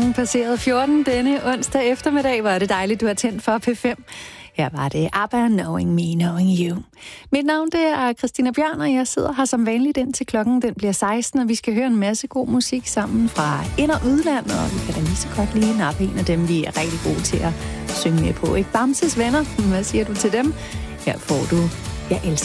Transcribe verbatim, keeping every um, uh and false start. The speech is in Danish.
Klokken passerede fjorten denne onsdag eftermiddag. Var det dejligt, du har tændt for P fem. Her var det ABBA, Knowing Me, Knowing You. Mit navn det er Christina Bjørn, og jeg sidder her som vanligt indtil klokken den bliver seksten, og vi skal høre en masse god musik sammen fra ind- og udland, og vi kan da lige så godt lige nappe en af dem, vi er rigtig gode til at synge med på. Ikke? Bamses venner, hvad siger du til dem? Her får du Jeg elsker